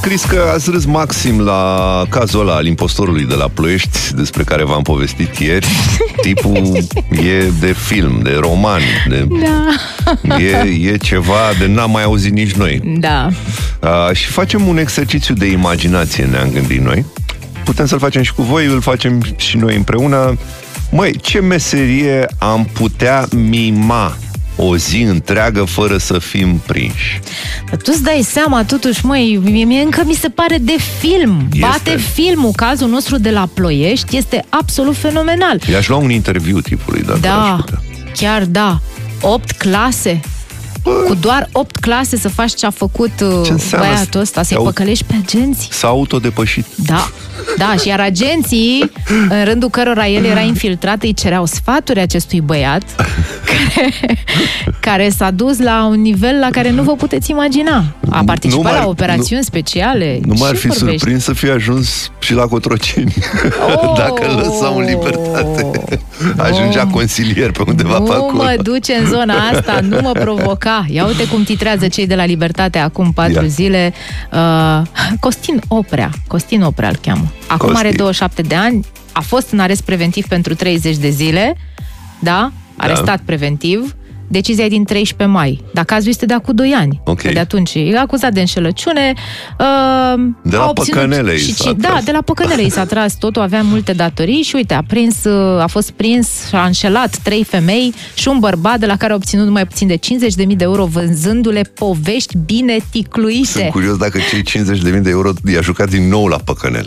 Cris, că ați râs maxim la cazul ăla al impostorului de la Ploiești, despre care v-am povestit ieri. Tipul e de film, de roman, e ceva de n-am mai auzit nici noi. Da. Și facem un exercițiu de imaginație, ne-am gândit noi. Putem să-l facem și cu voi, îl facem și noi împreună. Măi, ce meserie am putea mima o zi întreagă fără să fim prinși? Dar tu îți dai seama, totuși, măi, mie încă mi se pare de film. Bate filmul. Cazul nostru de la Ploiești este absolut fenomenal. I-aș lua un interviu tipului, dacă aș putea. Chiar da. 8 clase. Cu doar 8 clase să faci ce a făcut băiatul ăsta, să-i păcălești pe agenții. S-a autodepășit. Da, și iar agenții, în rândul cărora el era infiltrat, îi cereau sfaturi acestui băiat care s-a dus la un nivel la care nu vă puteți imagina. A participat la operațiuni speciale. Nu m-ar fi surprins să fie ajuns și la Cotroceni. Dacă îl lăsau în libertate. Ajungea consilier pe undeva pe acolo. Nu mă duce în zona asta, nu mă provoca. Ia uite cum titrează cei de la Libertate acum 4 zile. Costin Oprea îl cheamă. Acum are 27 de ani, a fost în arest preventiv pentru 30 de zile, arestat preventiv. Decizia e din 13 mai. Dar cazul este de acum 2 ani. De atunci e acuzat de înșelăciune. De la Păcănele de la Păcănele i s-a tras totul, avea multe datorii și uite, a fost prins și a înșelat 3 femei și un bărbat de la care a obținut mai puțin de 50.000 de euro vânzându-le povești bine ticluite. Sunt curios dacă cei 50.000 de euro i-a jucat din nou la Păcănele.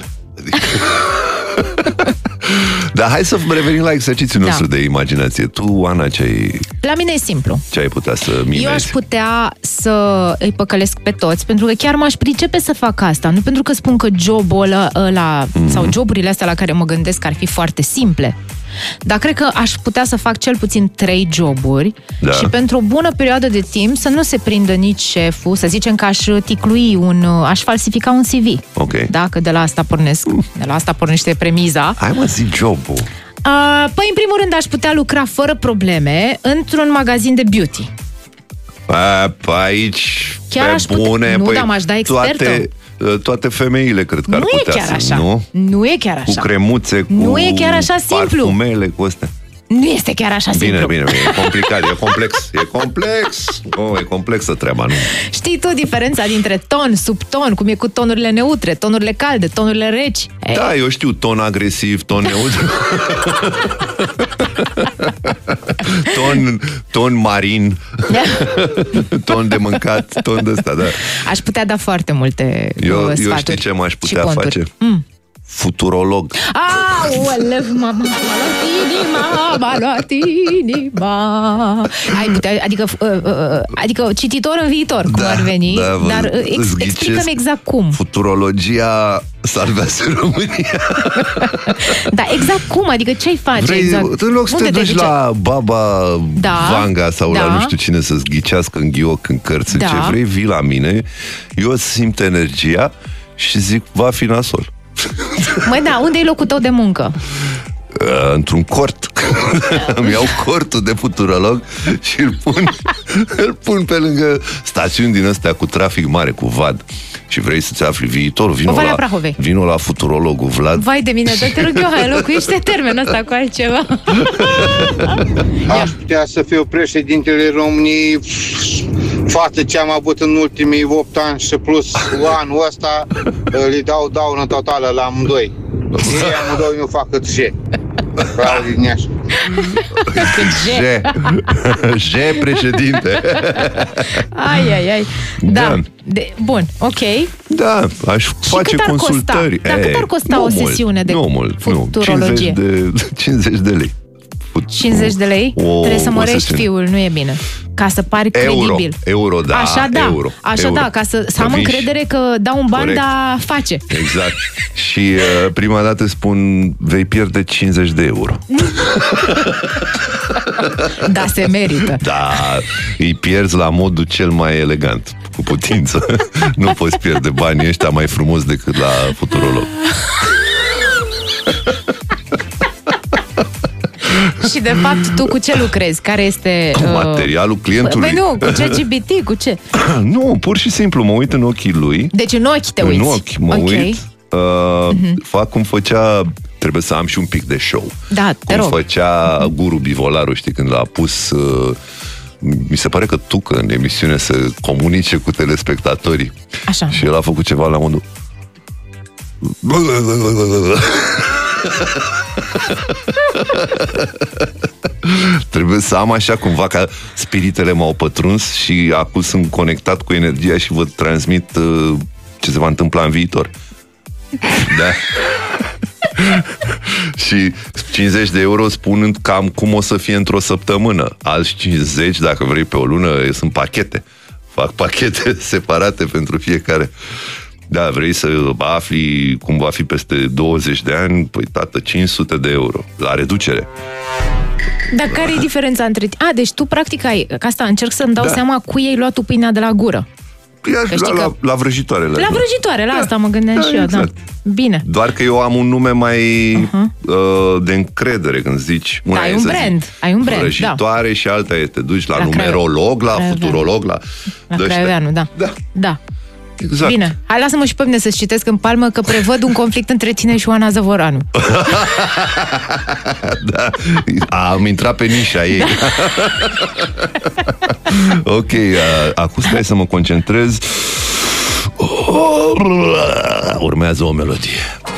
Dar hai să revenim la exercițiul nostru de imaginație. Tu, Ana, La mine e simplu. Ce ai putea să mimezi? Eu aș putea să îi păcălesc pe toți, pentru că chiar m-aș pricepe să fac asta. Nu pentru că spun că jobul ăla sau joburile astea la care mă gândesc ar fi foarte simple. Dar cred că aș putea să fac cel puțin 3 joburi și pentru o bună perioadă de timp să nu se prindă nici șeful, să zicem că aș ticlui aș falsifica un CV. Dacă de la asta pornesc, de la asta pornește premiza. Hai mă, zi jobul. Păi, în primul rând, aș putea lucra fără probleme într-un magazin de beauty. Aici, chiar pe bune, nu, dar m-aș da expertă. Toate femeile cred că ar putea să, nu? Nu e chiar așa. Cu cremuțe, cu nu e chiar așa simplu. Parfumele, cu astea. Nu este chiar așa simplu. Bine, e complicat, e complex. E complexă treaba, nu? Știi tu diferența dintre ton, subton, cum e cu tonurile neutre, tonurile calde, tonurile reci? Da, eu știu ton agresiv, ton neutru. ton marin. Ton de mâncat, ton de ăsta, da. Aș putea da foarte multe sfaturi. Eu știu ce m-aș putea face? Futurolog. M-a luat inima. Adică cititor în viitor, cum ar veni. Dar explică-mi exact cum. Futurologia salvează România. Da, exact cum? Adică ce-ai face? În loc să te duci la Baba Vanga sau la nu știu cine să-ți ghicească în ghioc, în cărți, ce vrei, vii la mine, eu simt energia și zic, va fi nasol. Măi, unde e locul tău de muncă? Într-un cort. Îmi iau cortul de futurolog și îl pun pe lângă stațiuni din astea cu trafic mare, cu VAD. Și vrei să-ți afli viitorul, vino la futurologul Vlad. Vai de mine, te rog eu, hai, locuiește termenul ăsta cu altceva. Aș putea să fiu președintele României față ce am avut în ultimii 8 ani și plus anul ăsta, le dau daună totală la amândoi. Ei amândoi nu fac cât J. J, președinte. Ai. Da. Bun, ok. Da, aș face consultări. Dar cât ar costa o sesiune de futurologie? 50 de lei. 50 de lei? Trebuie să mărești fiul, nu e bine. Ca să pari credibil. Euro, da. Așa da, euro. Ca să am încredere că dau un ban, dar face. Exact. Și prima dată spun, vei pierde 50 de euro. Da, se merită. Da, îi pierzi la modul cel mai elegant, cu putință. Nu poți pierde banii ăștia mai frumos decât la futurolog. Și de fapt tu cu ce lucrezi? Care este... materialul clientului. Păi nu, cu ChatGPT, cu ce? Nu, pur și simplu mă uit în ochii lui. Deci în ochi te uiți. În ochi mă uit. Fac cum făcea... Trebuie să am și un pic de show. Da, te rog. Cum făcea Guru Bivolaru, știi, când l-a pus... mi se pare că tucă în emisiune să comunice cu telespectatorii. Așa. Și el a făcut ceva la modul... Trebuie să am așa cumva, ca spiritele m-au pătruns și acum sunt conectat cu energia și vă transmit ce se va întâmpla în viitor. Da. Și 50 de euro spunând cam cum o să fie într-o săptămână. Alți 50, dacă vrei, pe o lună, sunt pachete. Fac pachete separate pentru fiecare. Da, vrei să afli cum va fi peste 20 de ani? Păi, tată, 500 de euro la reducere. Dar care e diferența între... deci tu practic ai... Că asta încerc să-mi dau seama cui ai luat tu pâinea de la gură. La vrăjitoare. La vrăjitoare, la asta mă gândeam și eu, exact. Da. Bine. Doar că eu am un nume mai de încredere când zici. Da, ai un brand. Ai un brand, vrăjitoare, și alta e, te duci la numerolog, la futurolog, la Craioveanu, da. Exact. Bine, hai, lasă-mă și pe mine să-ți citesc în palmă că prevăd un conflict între tine și Oana Zăvoranu. Da, am intrat pe nișa ei. Ok, acum stai să mă concentrez. Urmează o melodie.